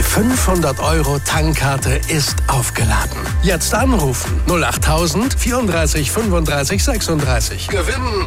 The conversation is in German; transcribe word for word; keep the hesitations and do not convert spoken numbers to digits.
fünfhundert Euro Tankkarte ist aufgeladen. Jetzt anrufen null achttausend vierunddreißig fünfunddreißig sechsunddreißig. Gewinnen